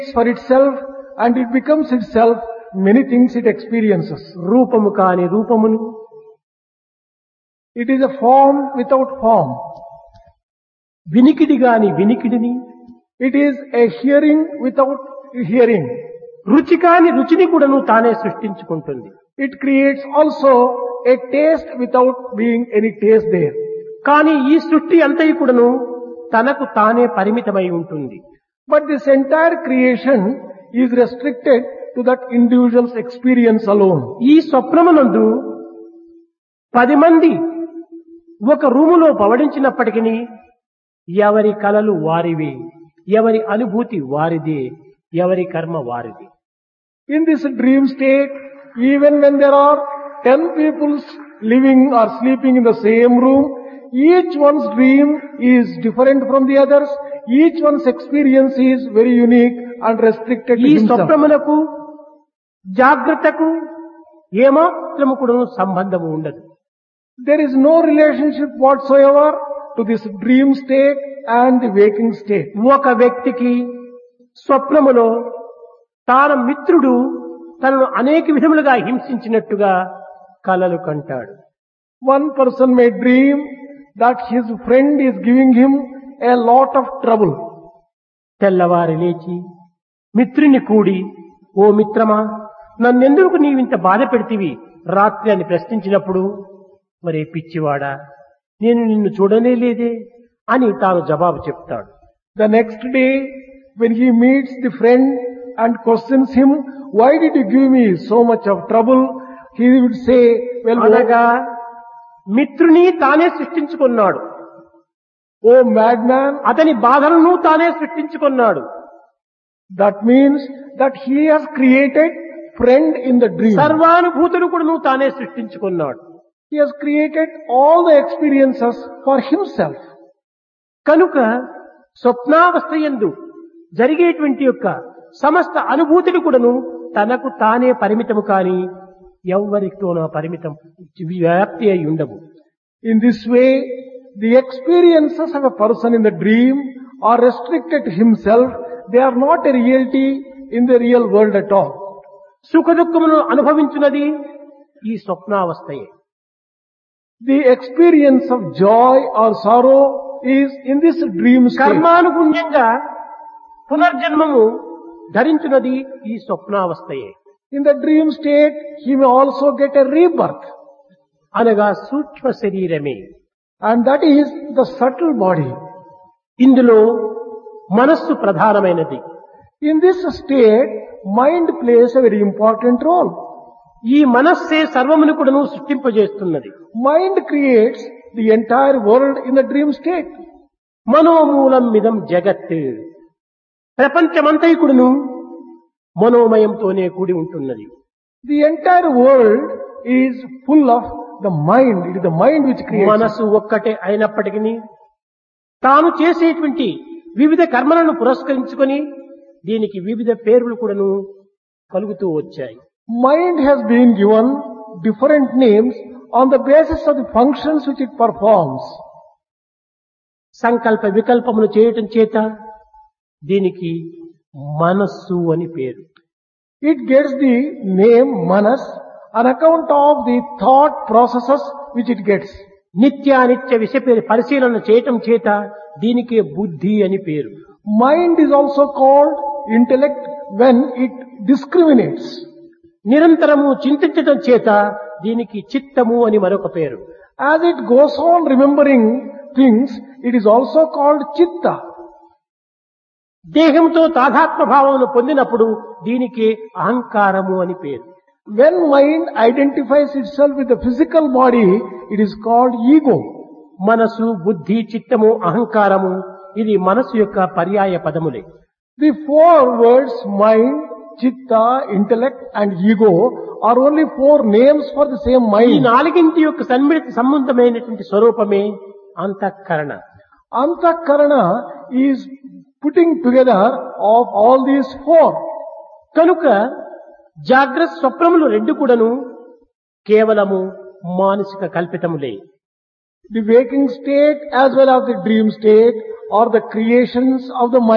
for itself and it becomes itself many things it experiences. రూపము కాని రూపమును, It is a form without form. వినికిడి గాని వినికిడిని, It is a hearing without hearing. రుచి కాని రుచిని కూడాను తానే సృష్టించుకుంటుంది. It creates also a taste without being any taste there. కానీ ఈ సృష్టి అంతయు కూడాను తనకు తానే పరిమితమై ఉంటుంది. But this entire creation is restricted to that individual's experience alone. ఈ స్వప్నమునందు 10 మంది ఒక రూములో పవడించినప్పటికీ ఎవరి కలలు వారివి, ఎవరి అనుభూతి వారిదే, ఎవరి కర్మ వారిది. In this dream state, even when there are 10 people living or sleeping in the same room, each one's dream is different from the others. Each one's experience is very unique and restricted to ఈ himself. స్వప్నమునకు జాగ్రత్తకు ఏమాత్రము కూడా సంబంధము ఉండదు. There is no relationship whatsoever to this dream state and the waking state. ఒక వ్యక్తికి స్వప్నములో తాన మిత్రుడు తనను అనేక విధములుగా హింసించినట్టుగా కలలు కంటాడు. One person may dream that his friend is giving him a lot of trouble. తెల్లవారి లేచి మిత్రుని కూడి, ఓ మిత్రమా, నన్నెందుకు నీవింత బాధ పెడితివి రాత్రి అని ప్రశ్నించినప్పుడు, మరే పిచ్చివాడా, నేను నిన్ను చూడనే లేదే అని తాను జవాబు చెప్తాడు. The next day, when he meets the friend and questions him, why did you give me so much of trouble? He would say, well, అనగా మిత్రుని తానే సృష్టించుకున్నాడు. oh madman, అతని బాధలను తానే సృష్టించుకున్నాడు. that means that he has created friend in the dream. సర్వానుభూతులు కూడా తానే సృష్టించుకున్నాడు. He has created all the experiences for himself. కనుక స్వప్నావస్థ యందు జరిగేటువంటి యొక్క సమస్త అనుభూతులు కూడాను తనకు తానే పరిమితము కాని ఎవ్వరితోనో పరిమితం వ్యాప్తి అయి ఉండవు. In this way, the experiences of a person in the dream are restricted to himself. They are not a reality in the real world at all. సుఖ దుఃఖమును అనుభవించున్నది ఈ స్వప్నావస్థయే. The experience of joy or sorrow is in this dream state. కర్మానుగుణ్యంగా పునర్జన్మము ధరించున్నది ఈ స్వప్నావస్థయే. In the dream state, he may also get a rebirth. అనగా సూక్ష్మ శరీరమే. And that is the subtle body. ఇందులో మనస్సు ప్రధానమైనది. In this state, mind plays a very important role. ఈ మనస్సే సర్వమును కూడాను సృష్టింపజేస్తున్నది. Mind creates the entire world in the dream state. మనోమూలం మిదం జగత్. ప్రపంచమంతయు కూడాను మనోమయంతోనే కూడి ఉంటున్నది. The entire world is full of the mind. It is the mind which creates. మనసు ఒక్కటే అయినప్పటికీ తాను చేసేటువంటి వివిధ కర్మలను పురస్కరించుకొని దీనికి వివిధ పేర్లు కూడాను కలుగుతూ వచ్చాయి. Mind has been given different names on the basis of the functions which it performs. సంకల్ప వికల్పములు చేయటం చేత దీనికి మనస్సు అని పేరు. It gets the name Manas on account of the thought processes which it gets. నిత్యానిత్య విషయ పరిశీలన చేయటం చేత దీనికి బుద్ధి అని పేరు. Mind is also called intellect when it discriminates. నిరంతరము చింతించటం చేత దీనికి చిత్తము అని మరొక పేరు. As it goes on remembering things, it is also called chitta. దేహంతో తాదాత్మ్య భావమును పొందినప్పుడు దీనికి అహంకారము అని పేరు. When mind identifies itself with the physical body, it is called ego. మనసు, బుద్ధి, చిత్తము, అహంకారము ఇది మనసు యొక్క పర్యాయ పదములే. The four words mind, chitta, intellect and ego are only four names for the same ఈ mind. నాలుగింటి యొక్క సన్మిళిత సంబంధమైనటువంటి స్వరూపమే అంతఃకరణ. Antakarana is putting together of all these four. కనుక జాగ్రత్త స్వప్నములు రెండు కూడాను కేవలము మానసిక కల్పితములే. The waking state as well as the dream state are the creations of the mind.